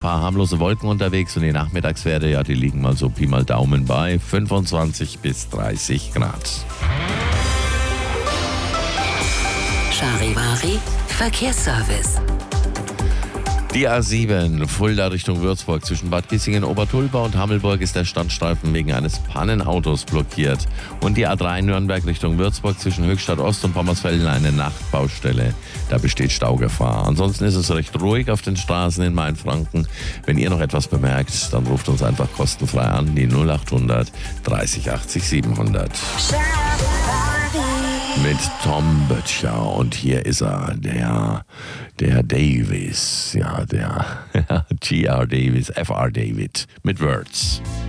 paar harmlose Wolken unterwegs und die Nachmittagswerte, ja, die liegen mal so Pi mal Daumen bei 25 bis 30 Grad. Charivari Verkehrsservice. Die A7 Fulda Richtung Würzburg zwischen Bad Kissingen, Obertulba und Hammelburg ist der Standstreifen wegen eines Pannenautos blockiert. Und die A3 Nürnberg Richtung Würzburg zwischen Höchstadt Ost und Pommersfelden eine Nachtbaustelle. Da besteht Staugefahr. Ansonsten ist es recht ruhig auf den Straßen in Mainfranken. Wenn ihr noch etwas bemerkt, dann ruft uns einfach kostenfrei an, die 0800 30 80 700. Mit Tom Böttcher und hier ist er, der Davis, ja, der G.R. Davis, F.R. David mit Words.